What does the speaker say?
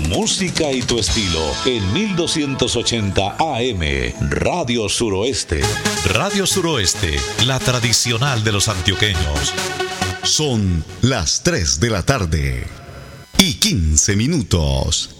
música y tu estilo en 1280 AM, Radio Suroeste. Radio Suroeste, la tradicional de los antioqueños. Son las 3 de la tarde y 15 minutos.